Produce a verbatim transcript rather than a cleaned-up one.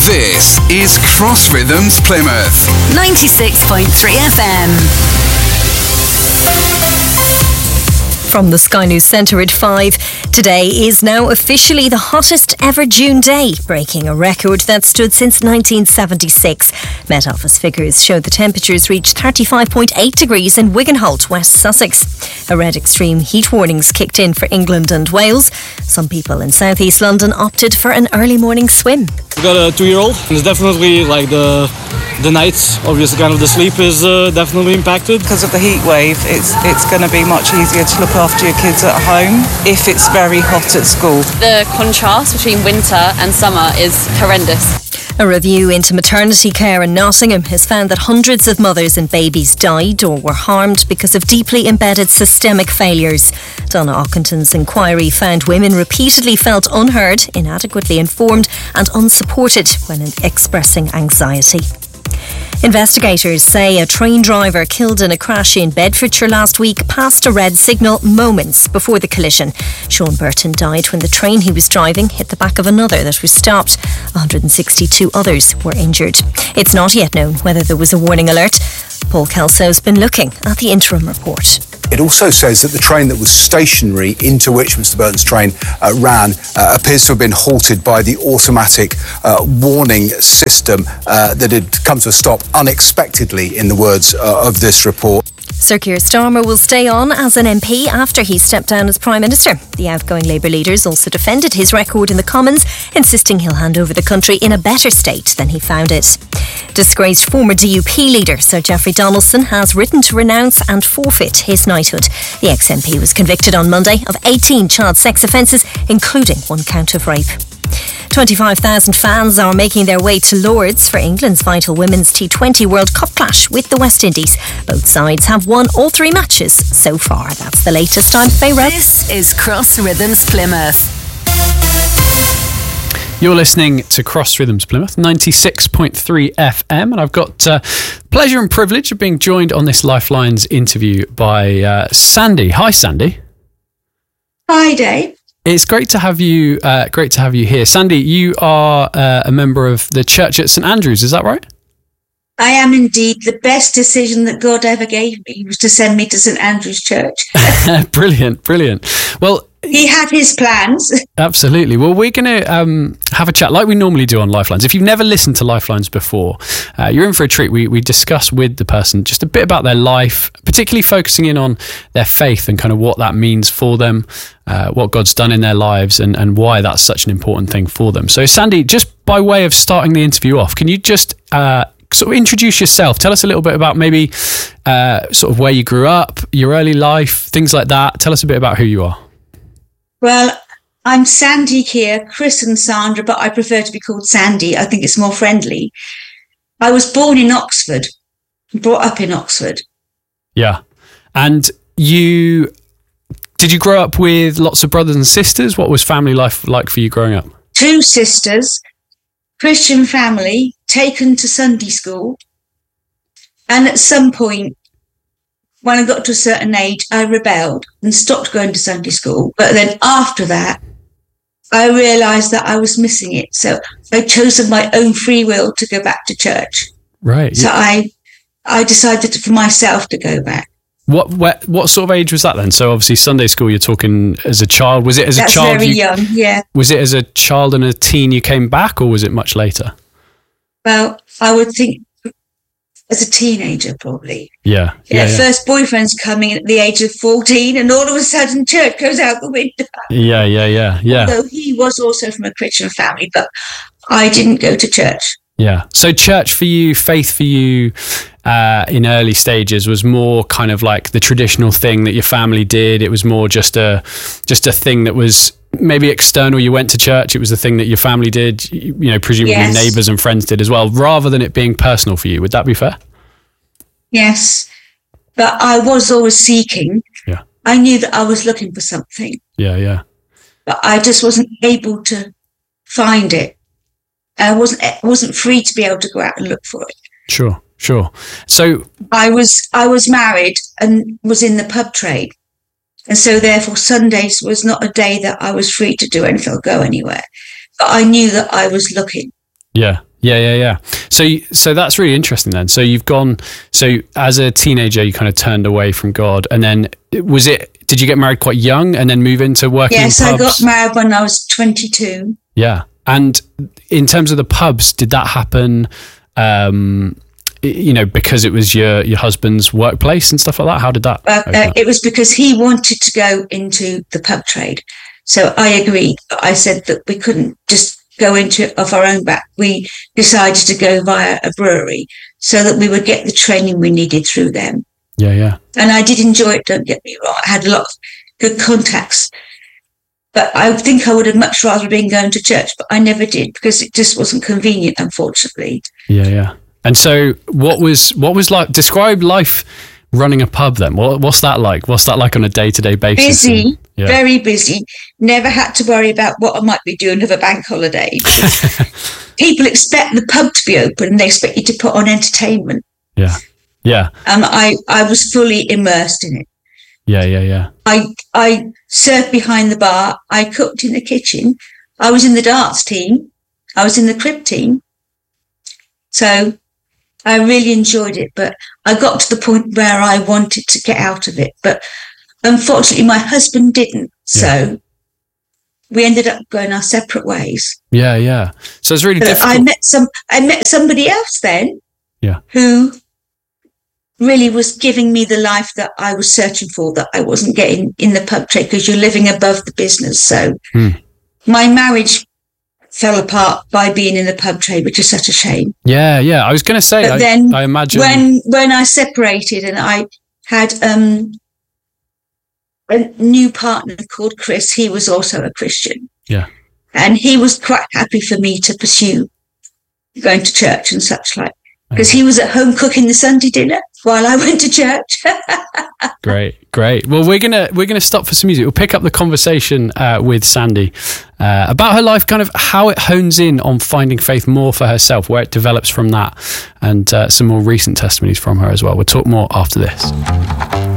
This is Cross Rhythms Plymouth. ninety-six point three F M. From the Sky News Centre at five, today is now officially the hottest ever June day, breaking a record that stood since nineteen seventy-six. Met Office figures show the temperatures reached thirty-five point eight degrees in Wigenholt, West Sussex. A red extreme heat warnings kicked in for England and Wales. Some people in South East London opted for an early morning swim. I've got a two-year-old, and it's definitely like the the nights, obviously kind of the sleep is uh, definitely impacted. Because of the heat wave, it's it's going to be much easier to look after your kids at home if it's very hot at school. The contrast between winter and summer is horrendous. A review into maternity care in Nottingham has found that hundreds of mothers and babies died or were harmed because of deeply embedded systemic failures. Donna Ockington's inquiry found women repeatedly felt unheard, inadequately informed and unsupported when expressing anxiety. Investigators say a train driver killed in a crash in Bedfordshire last week passed a red signal moments before the collision. Sean Burton died when the train he was driving hit the back of another that was stopped. one hundred sixty-two others were injured. It's not yet known whether there was a warning alert. Paul Kelso's been looking at the interim report. It also says that the train that was stationary into which Mr Burton's train uh, ran uh, appears to have been halted by the automatic uh, warning system uh, that had come to a stop unexpectedly, in the words uh, of this report. Sir Keir Starmer will stay on as an M P after he stepped down as Prime Minister. The outgoing Labour leaders also defended his record in the Commons, insisting he'll hand over the country in a better state than he found it. Disgraced former D U P leader Sir Geoffrey Donaldson has written to renounce and forfeit his knighthood. The ex-M P was convicted on Monday of eighteen child sex offences, including one count of rape. twenty-five thousand fans are making their way to Lords for England's vital Women's T twenty World Cup clash with the West Indies. Both sides have won all three matches so far. That's the latest. I'm Faye Rudd. This is Cross Rhythms Plymouth. You're listening to Cross Rhythms Plymouth, ninety-six point three F M, and I've got uh, pleasure and privilege of being joined on this Lifelines interview by uh, Sandy. Hi, Sandy. Hi, Dave. It's great to have you. Uh, great to have you here, Sandy. You are uh, a member of the church at St Andrews. Is that right? I am indeed. The best decision that God ever gave me was to send me to St Andrew's Church. Brilliant, brilliant. Well, he had his plans. Absolutely. Well, we're going to um, have a chat like we normally do on Lifelines. If you've never listened to Lifelines before, uh, you're in for a treat. We we discuss with the person just a bit about their life, particularly focusing in on their faith and kind of what that means for them, uh, what God's done in their lives, and, and why that's such an important thing for them. So, Sandy, just by way of starting the interview off, can you just uh, sort of introduce yourself? Tell us a little bit about maybe uh, sort of where you grew up, your early life, things like that. Tell us a bit about who you are. Well, I'm Sandy here, Chris and Sandra, but I prefer to be called Sandy. I think it's more friendly. I was born in Oxford, brought up in Oxford. Yeah. And you, did you grow up with lots of brothers and sisters? What was family life like for you growing up? Two sisters, Christian family, taken to Sunday school. And at some point, when I got to a certain age, I rebelled and stopped going to Sunday school. But then after that, I realised that I was missing it. So I chose of my own free will to go back to church. Right. So I I decided for myself to go back. What, what what sort of age was that then? So obviously Sunday school, you're talking as a child. Was it as That's a child? very you, young, yeah. Was it as a child and a teen you came back, or was it much later? Well, I would think as a teenager, probably. Yeah. Yeah, yeah, yeah. First boyfriend's coming at the age of fourteen, and all of a sudden church goes out the window. Yeah, yeah, yeah, yeah. Although he was also from a Christian family, but I didn't go to church. Yeah. So church for you, faith for you, uh, in early stages was more kind of like the traditional thing that your family did. It was more just a, just a thing that was maybe external. You went to church. It was the thing that your family did, you know, presumably Yes. neighbours and friends did as well, rather than it being personal for you. Would that be fair? Yes, but I was always seeking. Yeah. I knew that I was looking for something, Yeah, yeah. but I just wasn't able to find it. I wasn't wasn't free to be able to go out and look for it. Sure, sure. So I was I was married and was in the pub trade, and so therefore Sundays was not a day that I was free to do anything or go anywhere. But I knew that I was looking. Yeah. Yeah, yeah, yeah. So, so that's really interesting then. So you've gone, so as a teenager, you kind of turned away from God, and then was it, did you get married quite young and then move into working yes, in pubs? Yes, I got married when I was twenty-two. Yeah. And in terms of the pubs, did that happen, um, you know, because it was your, your husband's workplace and stuff like that? How did that? Uh, uh, it was because he wanted to go into the pub trade. So I agreed. I said that we couldn't just go into it of our own back. We decided to go via a brewery so that we would get the training we needed through them. Yeah, yeah. And I did enjoy it, don't get me wrong. I had a lot of good contacts. But I think I would have much rather been going to church, but I never did because it just wasn't convenient, unfortunately. Yeah, yeah. And so what was what was like, describe life running a pub then. What, what's that like? What's that like on a day-to-day basis? Busy, and, yeah. very busy. Never had to worry about what I might be doing of a bank holiday. People expect the pub to be open and they expect you to put on entertainment. Yeah, yeah. And I, I was fully immersed in it. Yeah, yeah, yeah. I, I served behind the bar. I cooked in the kitchen. I was in the darts team. I was in the crib team. So I really enjoyed it, but I got to the point where I wanted to get out of it. But unfortunately, my husband didn't. So yeah. we ended up going our separate ways. Yeah, yeah. So it's really but difficult. I met some. I met somebody else then. Yeah. Who really was giving me the life that I was searching for, that I wasn't getting in the pub trade, because you're living above the business. So hmm. my marriage fell apart by being in the pub trade, which is such a shame. Yeah, yeah. I was going to say, but I, then I imagine when when I separated and I had um, a new partner called Chris, he was also a Christian. Yeah, and he was quite happy for me to pursue going to church and such like, because he was at home cooking the Sunday dinner while I went to church. Great, great. Well, we're gonna we're gonna stop for some music. We'll pick up the conversation uh, with Sandy uh, about her life, kind of how it hones in on finding faith more for herself, where it develops from that, and uh, some more recent testimonies from her as well. We'll talk more after this.